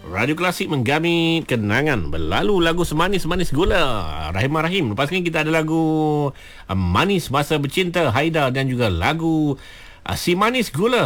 Radio Klasik menggamit kenangan berlalu lagu Semanis-Manis Gula Rahimah Rahim. Lepas ni kita ada lagu Manis Masa Bercinta Haida dan juga lagu Si Manis Gula